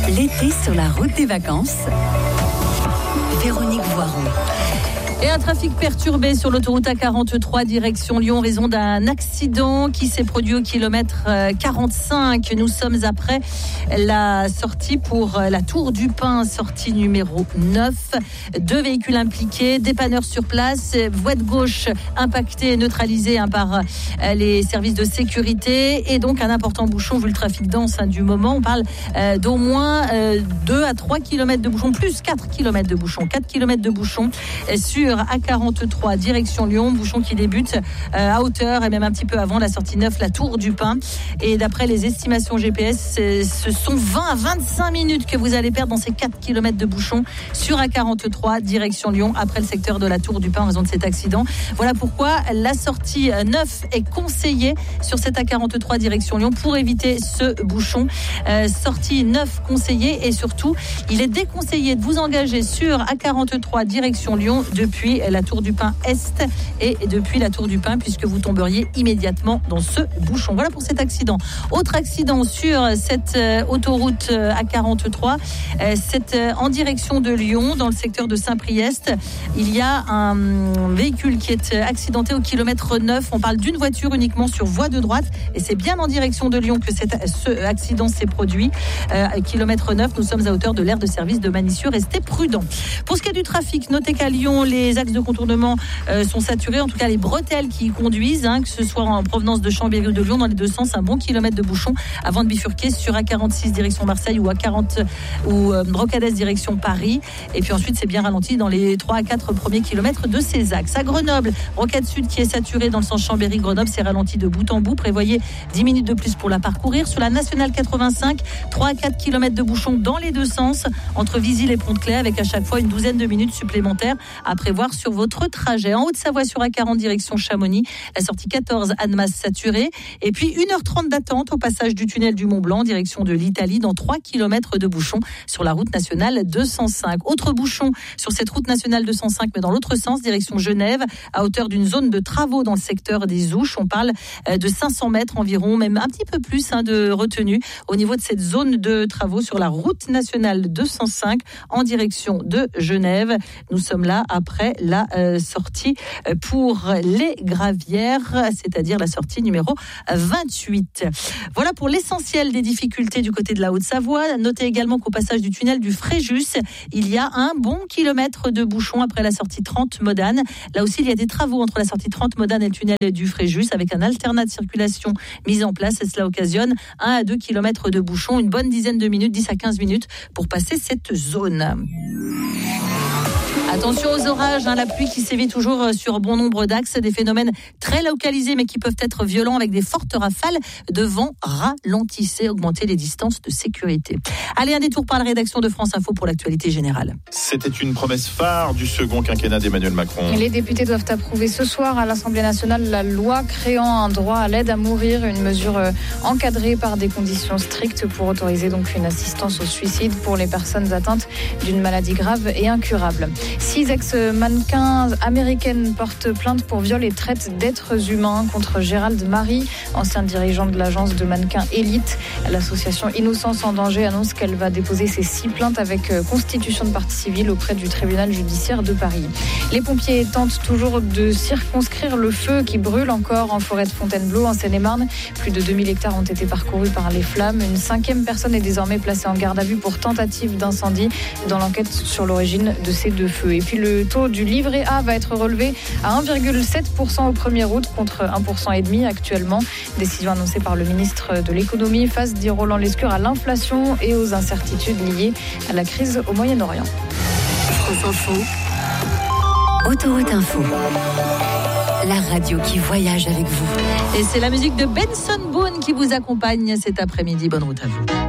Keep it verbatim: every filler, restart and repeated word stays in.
L'été sur la route des vacances. Véronique Voiron. Et un trafic perturbé sur l'autoroute A quarante-trois direction Lyon en raison d'un accident qui s'est produit au kilomètre quarante-cinq. Nous sommes après la sortie pour la Tour du Pin, sortie numéro neuf. Deux véhicules impliqués, dépanneurs sur place, voie de gauche impactée et neutralisée hein, par les services de sécurité et donc un important bouchon vu le trafic dense hein, du moment. On parle euh, d'au moins euh, deux à trois kilomètres de bouchon, plus quatre kilomètres de bouchon, quatre kilomètres de bouchon euh, sur A quarante-trois direction Lyon, bouchon qui débute euh, à hauteur et même un petit peu avant la sortie neuf, la Tour du Pin. Et d'après les estimations G P S, ce sont vingt à vingt-cinq minutes que vous allez perdre dans ces quatre kilomètres de bouchon sur A quarante-trois direction Lyon après le secteur de la Tour du Pin en raison de cet accident. Voilà pourquoi la sortie neuf est conseillée sur cette A quarante-trois direction Lyon pour éviter ce bouchon. Euh, sortie neuf conseillée et surtout, il est déconseillé de vous engager sur A quarante-trois direction Lyon depuis la Tour du Pin Est et depuis la Tour du Pin puisque vous tomberiez immédiatement dans ce bouchon. Voilà pour cet accident. Autre accident sur cette euh, autoroute euh, A quarante-trois, euh, c'est euh, en direction de Lyon dans le secteur de Saint-Priest. Il y a un euh, véhicule qui est accidenté au kilomètre neuf. On parle d'une voiture uniquement sur voie de droite et c'est bien en direction de Lyon que cet, ce accident s'est produit. Euh, kilomètre neuf, nous sommes à hauteur de l'aire de service de Manicieux. Restez prudents. Pour ce qui est du trafic, notez qu'à Lyon, les axes de contournement euh, sont saturés, en tout cas les bretelles qui y conduisent, hein, que ce soit en provenance de Chambéry ou de Lyon, dans les deux sens, un bon kilomètre de bouchon avant de bifurquer sur A quarante-six direction Marseille ou A quarante ou euh, Rocades direction Paris. Et puis ensuite, c'est bien ralenti dans les trois à quatre premiers kilomètres de ces axes. À Grenoble, Rocade Sud qui est saturé dans le sens Chambéry-Grenoble, c'est ralenti de bout en bout. Prévoyez dix minutes de plus pour la parcourir. Sur la nationale quatre-vingt-cinq, trois à quatre kilomètres de bouchon dans les deux sens entre Visil et Pont-de-Claix avec à chaque fois une douzaine de minutes supplémentaires à prévoir sur votre trajet. En Haute-Savoie sur A quarante direction Chamonix, la sortie quatorze Annemasse saturée et puis une heure trente d'attente au passage du tunnel du Mont-Blanc direction de l'Italie dans trois kilomètres de bouchon sur la route nationale deux cent cinq. Autre bouchon sur cette route nationale deux cent cinq mais dans l'autre sens direction Genève à hauteur d'une zone de travaux dans le secteur des Ouches. On parle de cinq cents mètres environ, même un petit peu plus hein, de retenue au niveau de cette zone de travaux sur la route nationale deux cent cinq en direction de Genève. Nous sommes là après la euh, sortie pour les Gravières, c'est-à-dire la sortie numéro vingt-huit. Voilà pour l'essentiel des difficultés du côté de la Haute-Savoie. Notez également qu'au passage du tunnel du Fréjus, il y a un bon kilomètre de bouchon après la sortie trente Modane. Là aussi, il y a des travaux entre la sortie trente Modane et le tunnel du Fréjus avec un alternat de circulation mis en place et cela occasionne un à deux kilomètres de bouchon, une bonne dizaine de minutes, dix à quinze minutes pour passer cette zone. Attention aux orages, hein, la pluie qui sévit toujours sur bon nombre d'axes, des phénomènes très localisés mais qui peuvent être violents avec des fortes rafales de vent. Ralentissez, augmentez les distances de sécurité. Allez, un détour par la rédaction de France Info pour l'actualité générale. C'était une promesse phare du second quinquennat d'Emmanuel Macron. Les députés doivent approuver ce soir à l'Assemblée nationale la loi créant un droit à l'aide à mourir, une mesure encadrée par des conditions strictes pour autoriser donc une assistance au suicide pour les personnes atteintes d'une maladie grave et incurable. Six ex-mannequins américaines portent plainte pour viol et traite d'êtres humains contre Gérald Marie, ancien dirigeant de l'agence de mannequins Elite. L'association Innocence en danger annonce qu'elle va déposer ces six plaintes avec constitution de partie civile auprès du tribunal judiciaire de Paris. Les pompiers tentent toujours de circonscrire le feu qui brûle encore en forêt de Fontainebleau, en Seine-et-Marne. Plus de deux mille hectares ont été parcourus par les flammes. Une cinquième personne est désormais placée en garde à vue pour tentative d'incendie dans l'enquête sur l'origine de ces deux feux. Et puis le taux du livret A va être relevé à un virgule sept pour cent au premier août contre un virgule cinq pour cent actuellement. Décision annoncée par le ministre de l'économie face, dit Roland Lescure, à l'inflation et aux incertitudes liées à la crise au Moyen-Orient. France Info, Autoroute Info, la radio qui voyage avec vous. Et c'est la musique de Benson Boone qui vous accompagne cet après-midi. Bonne route à vous.